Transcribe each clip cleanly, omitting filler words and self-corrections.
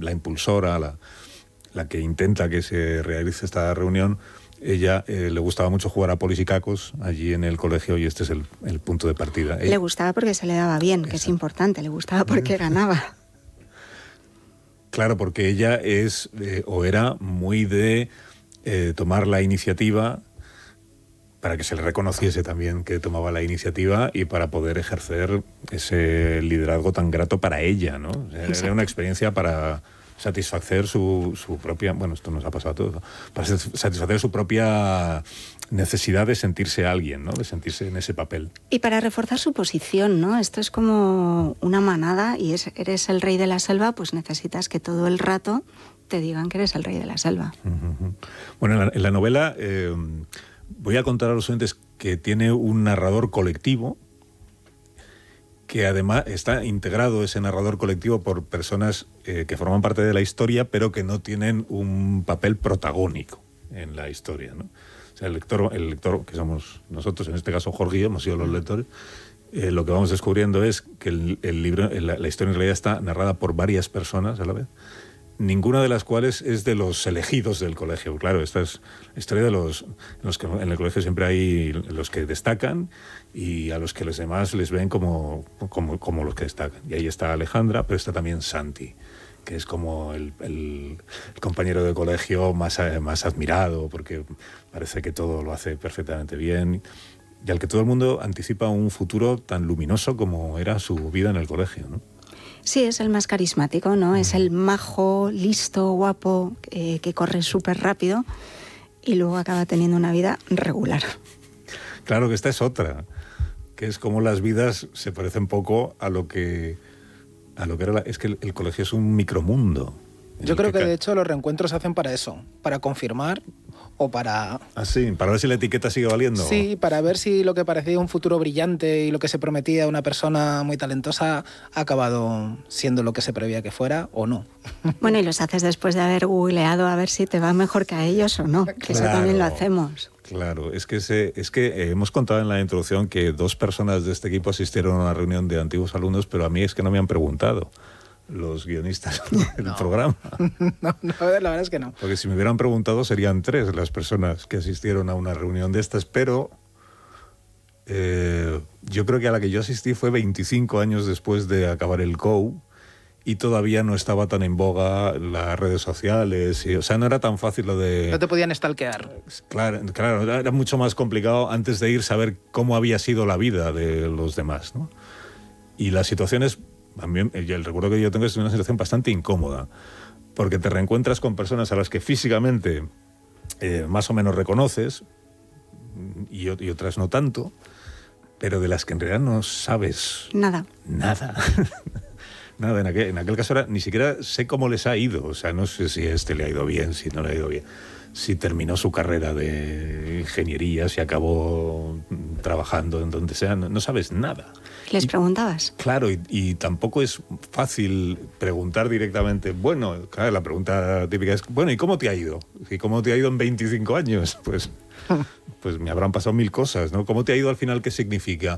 la impulsora, la que intenta que se realice esta reunión, ella le gustaba mucho jugar a polis y cacos allí en el colegio, y este es el punto de partida. Le gustaba porque se le daba bien, que es importante, le gustaba porque ganaba. Claro, porque ella es o era muy de tomar la iniciativa para que se le reconociese también que tomaba la iniciativa y para poder ejercer ese liderazgo tan grato para ella, ¿no? O sea, era una experiencia para satisfacer su propia... Bueno, esto nos ha pasado a todos, para satisfacer su propia necesidad de sentirse alguien, ¿no? De sentirse en ese papel. Y para reforzar su posición, ¿no? Esto es como una manada y eres el rey de la selva, pues necesitas que todo el rato te digan que eres el rey de la selva. Uh-huh. Bueno, en la novela voy a contar a los oyentes que tiene un narrador colectivo, que además está integrado ese narrador colectivo por personas que forman parte de la historia, pero que no tienen un papel protagónico en la historia, ¿no? O sea, el lector que somos nosotros, en este caso Jorge y yo, hemos sido los lectores, lo que vamos descubriendo es que el libro, la historia en realidad está narrada por varias personas a la vez, ninguna de las cuales es de los elegidos del colegio. Claro, esta es la historia de los que en el colegio siempre hay los que destacan y a los que los demás les ven como los que destacan. Y ahí está Alejandra, pero está también Santi, que es como el compañero de colegio más admirado, porque parece que todo lo hace perfectamente bien, y al que todo el mundo anticipa un futuro tan luminoso como era su vida en el colegio, ¿no? Sí, es el más carismático, ¿no? Es el majo, listo, guapo, que corre súper rápido y luego acaba teniendo una vida regular. Claro, que esta es otra, que es como las vidas se parecen poco a lo que era es que el colegio es un micromundo. Yo creo que de hecho los reencuentros se hacen para eso, para confirmar o para... Ah, sí, para ver si la etiqueta sigue valiendo. Sí, para ver si lo que parecía un futuro brillante y lo que se prometía una persona muy talentosa ha acabado siendo lo que se preveía que fuera o no. Bueno, y los haces después de haber googleado a ver si te va mejor que a ellos o no, que claro, eso también lo hacemos. Claro, es que hemos contado en la introducción que 2 personas de este equipo asistieron a una reunión de antiguos alumnos, pero a mí es que no me han preguntado los guionistas del programa. No, la verdad es que no. Porque si me hubieran preguntado serían 3 las personas que asistieron a una reunión de estas, pero yo creo que a la que yo asistí fue 25 años después de acabar el COU y todavía no estaba tan en boga las redes sociales, o sea, no era tan fácil lo de... No te podían stalkear. Claro, era mucho más complicado antes de ir saber cómo había sido la vida de los demás, ¿no? Y las situaciones... También, el recuerdo que yo tengo es una situación bastante incómoda, porque te reencuentras con personas a las que físicamente más o menos reconoces y otras no tanto, pero de las que en realidad no sabes nada. Nada, en aquel caso ni siquiera sé cómo les ha ido, o sea, no sé si a este le ha ido bien, si no le ha ido bien, si terminó su carrera de ingeniería, si acabó trabajando en donde sea, no sabes nada. ¿Les preguntabas? Claro, y tampoco es fácil preguntar directamente. Bueno, claro, la pregunta típica es, bueno, ¿y cómo te ha ido? ¿Y cómo te ha ido en 25 años? Pues me habrán pasado 1000 cosas, ¿no? ¿Cómo te ha ido al final? ¿Qué significa?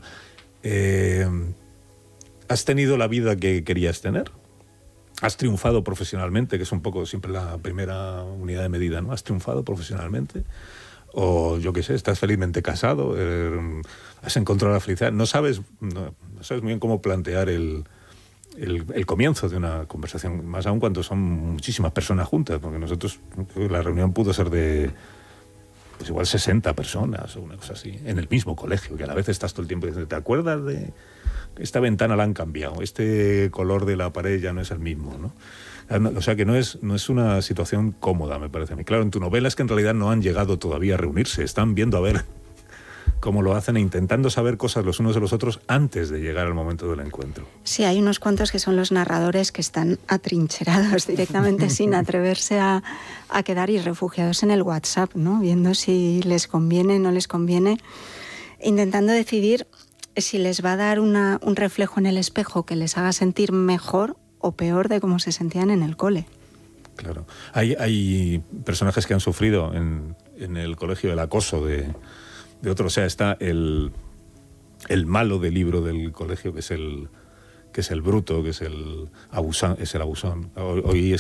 ¿Has tenido la vida que querías tener? ¿Has triunfado profesionalmente? Que es un poco siempre la primera unidad de medida, ¿no? ¿Has triunfado profesionalmente? O yo qué sé, estás felizmente casado, has encontrado la felicidad. No sabes muy bien cómo plantear el comienzo de una conversación, más aún cuando son muchísimas personas juntas, porque nosotros, la reunión pudo ser de pues igual 60 personas o una cosa así, en el mismo colegio, que a la vez estás todo el tiempo diciendo, ¿te acuerdas de esta ventana la han cambiado, este color de la pared ya no es el mismo, ¿no? O sea que no es una situación cómoda, me parece a mí. Claro, en tu novela es que en realidad no han llegado todavía a reunirse, están viendo a ver cómo lo hacen e intentando saber cosas los unos de los otros antes de llegar al momento del encuentro. Sí, hay unos cuantos que son los narradores que están atrincherados directamente sin atreverse a quedar y refugiados en el WhatsApp, ¿no? Viendo si les conviene, no les conviene, intentando decidir si les va a dar un reflejo en el espejo que les haga sentir mejor o peor de cómo se sentían en el cole. Claro. Hay personajes que han sufrido en el colegio el acoso de otros. O sea, está el malo del libro del colegio, que es el bruto, que es el abusón. Hoy